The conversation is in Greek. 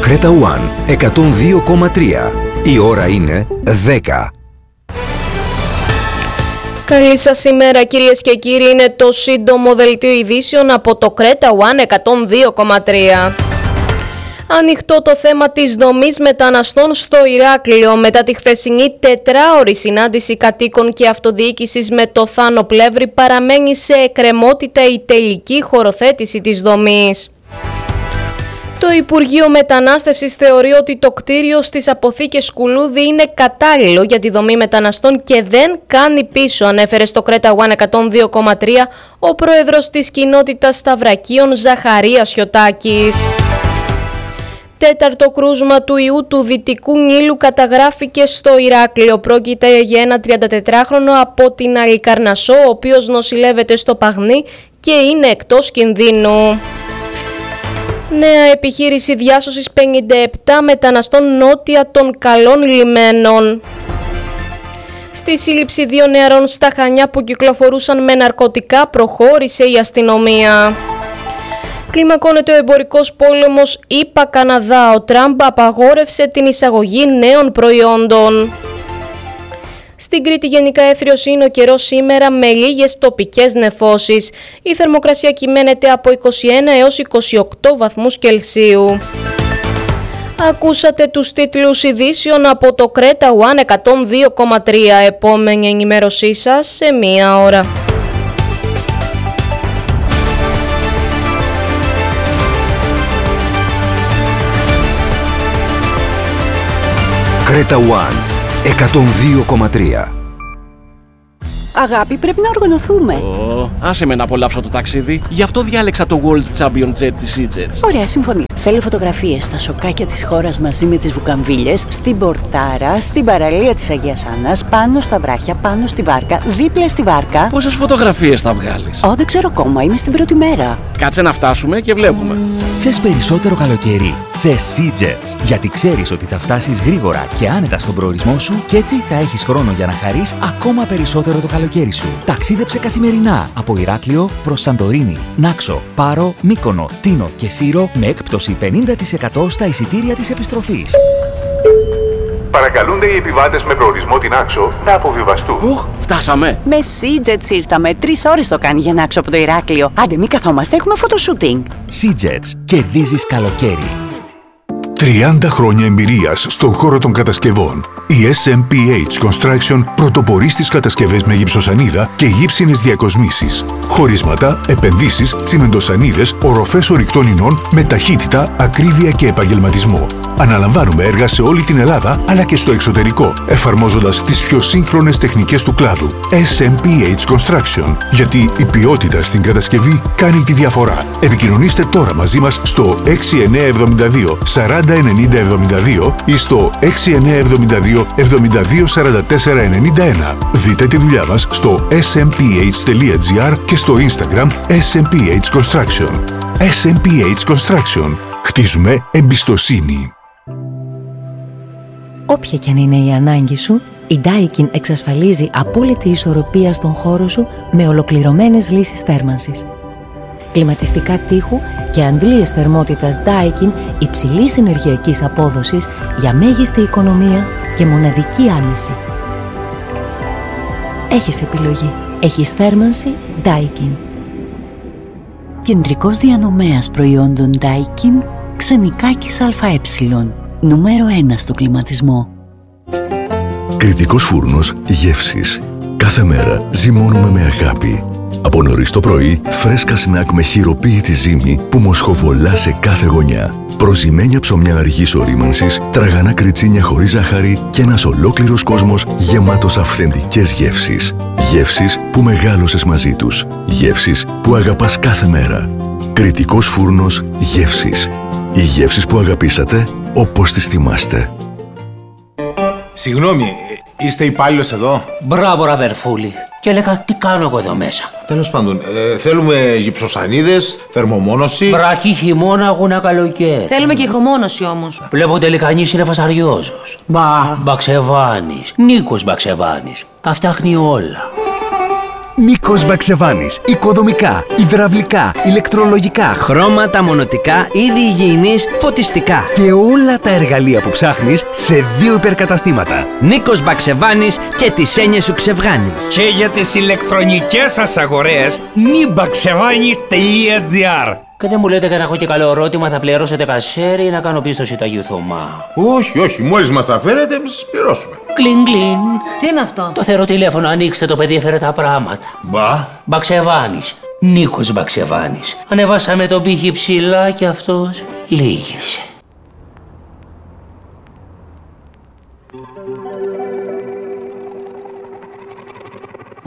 Κρέτα One 102,3. Η ώρα είναι 10. Καλή σας ημέρα κυρίες και κύριοι, είναι το σύντομο δελτίο ειδήσεων από το Κρέτα One 102,3. Ανοιχτό το θέμα της δομής μεταναστών στο Ηράκλειο μετά τη χθεσινή τετράωρη συνάντηση κατοίκων και αυτοδιοίκησης με το Θάνο Πλεύρη, παραμένει σε εκκρεμότητα η τελική χωροθέτηση της δομής. Το Υπουργείο Μετανάστευσης θεωρεί ότι το κτίριο στις αποθήκες Σκουλούδη είναι κατάλληλο για τη δομή μεταναστών και δεν κάνει πίσω, ανέφερε στο Κρέτα One 102,3 ο πρόεδρος της κοινότητας Σταυρακίων Ζαχαρίας Χιωτάκης. Τέταρτο κρούσμα του ιού του Δυτικού Νείλου καταγράφηκε στο Ηράκλειο. Πρόκειται για ένα 34χρονο από την Αλικαρνασσό, ο οποίος νοσηλεύεται στο Παγνί και είναι εκτός κινδύνου. Νέα επιχείρηση διάσωσης 57 μεταναστών νότια των Καλών Λιμένων. Στη σύλληψη 2 νεαρών στα Χανιά που κυκλοφορούσαν με ναρκωτικά προχώρησε η αστυνομία. Κλιμακώνεται ο εμπορικός πόλεμος ΗΠΑ-Καναδά. Ο Τραμπ απαγόρευσε την εισαγωγή νέων προϊόντων. Στην Κρήτη γενικά έθριος είναι ο καιρός σήμερα με λίγες τοπικές νεφώσεις. Η θερμοκρασία κυμαίνεται από 21 έως 28 βαθμούς Κελσίου. Ακούσατε τους τίτλους ειδήσεων από το Κρέτα One 102,3. Επόμενη ενημέρωσή σας σε 1 ώρα. Κρέτα One 102,3. Αγάπη, πρέπει να οργανωθούμε. Άσε με να απολαύσω το ταξίδι. Γι' αυτό διάλεξα το World Champion Jet της EasyJet. Ωραία, συμφωνείς. Θέλω φωτογραφίες στα σοκάκια της χώρας μαζί με τις βουκαμβίλες, στην Πορτάρα, στην παραλία της Αγίας Άννας, πάνω στα βράχια, πάνω στη βάρκα, δίπλα στη βάρκα. Πόσες φωτογραφίες θα βγάλεις? Δεν ξέρω ακόμα, είμαι στην πρώτη μέρα. Κάτσε να φτάσουμε και βλέπουμε. Θες περισσότερο καλοκαίρι? Θες EasyJet. Γιατί ξέρεις ότι θα φτάσεις γρήγορα και άνετα στον προορισμό σου και έτσι θα έχεις χρόνο για να χαρείς ακόμα περισσότερο το καλοκαίρι σου. Ταξίδεψε καθημερινά από Ηράκλειο προς Σαντορίνη, Νάξο, Πάρο, Μύκονο, Τίνο και Σύρο με έκπτωση 50% στα εισιτήρια της επιστροφής. Παρακαλούνται οι επιβάτες με προορισμό την Άξο να αποβιβαστούν. Φτάσαμε. Με EasyJet ήρθαμε. 3 ώρες το κάνει για να Άξο από το Ηράκλειο. Άντε, μη καθόμαστε, έχουμε φωτοσούτινγκ. EasyJet. Κερδίζεις καλοκαίρι. 30 χρόνια εμπειρίας στον χώρο των κατασκευών. Η SMPH Construction πρωτοπορεί στις κατασκευές με γυψοσανίδα και γύψινες διακοσμήσεις. Χωρίσματα, επενδύσεις, τσιμεντοσανίδες, οροφές ορυκτών ινών με ταχύτητα, ακρίβεια και επαγγελματισμό. Αναλαμβάνουμε έργα σε όλη την Ελλάδα αλλά και στο εξωτερικό, εφαρμόζοντας τις πιο σύγχρονες τεχνικές του κλάδου. SMPH Construction. Γιατί η ποιότητα στην κατασκευή κάνει τη διαφορά. Επικοινωνήστε τώρα μαζί μας στο 6972 409072 ή στο 6972 724491. Δείτε τη δουλειά μας στο smph.gr και στο Instagram SMPH Construction. SMPH Construction. Χτίζουμε εμπιστοσύνη. Όποια και αν είναι η ανάγκη σου, η Daikin εξασφαλίζει απόλυτη ισορροπία στον χώρο σου με ολοκληρωμένες λύσεις θέρμανσης. Κλιματιστικά τείχου και αντλίες θερμότητας Daikin υψηλής ενεργειακής απόδοσης για μέγιστη οικονομία και μοναδική άνεση. Έχεις επιλογή. Έχεις θέρμανση Daikin. Κεντρικός διανομέας προϊόντων Daikin, Ξενικάκης ΑΕ. Νούμερο 1 στο κλιματισμό. Κρητικός φούρνος γεύσης. Κάθε μέρα ζυμώνουμε με αγάπη. Από νωρίς το πρωί, φρέσκα σνακ με χειροποίητη ζύμη που μοσχοβολά σε κάθε γωνιά. Προζυμένια ψωμιά αργής ορίμανσης, τραγανά κριτσίνια χωρίς ζάχαρη και ένας ολόκληρος κόσμος γεμάτος αυθεντικές γεύσεις. Γεύσεις που μεγάλωσες μαζί τους. Γεύσεις που αγαπάς κάθε μέρα. Κρητικός φούρνος γεύσης. Οι γεύσεις που αγαπήσατε όπως τις θυμάστε. Συγγνώμη, είστε υπάλληλος εδώ? Μπράβο, ραβερφούλη. Και έλεγα τι κάνω εγώ εδώ μέσα. Τέλος πάντων, θέλουμε γυψοσανίδες, θερμομόνωση. Βρακή χειμώνα, αγώνα καλοκαίρι. Θέλουμε και ηχομόνωση όμως. Βλέπω τελικανής είναι φασαριόζος. Μπαξεβάνης, Νίκος Μπαξεβάνης. Τα φτιάχνει όλα. Νίκος Μπαξεβάνης. Οικοδομικά, υδραυλικά, ηλεκτρολογικά, χρώματα, μονοτικά, είδη υγιεινής, φωτιστικά. Και όλα τα εργαλεία που ψάχνεις σε 2 υπερκαταστήματα. Νίκος Μπαξεβάνης και τις έννοιες σου ξεβγάνεις. Και για τις ηλεκτρονικές σας αγορές, nibaxevanis.gr. Και δεν μου λέτε να έχω και καλό ερώτημα, θα πληρώσετε κασέρι ή να κάνω πίστοση Αγίου Θωμά? Όχι, μόλις μας τα φέρετε, εμείς σας πληρώσουμε. Κλιν κλιν. Τι είναι αυτό? Το θεωρώ τηλέφωνο, ανοίξτε το, παιδί έφερε τα πράγματα. Μπαξεβάνης. Νίκος Μπαξεβάνης. Ανεβάσαμε τον πύχη ψηλά και αυτός λύγησε.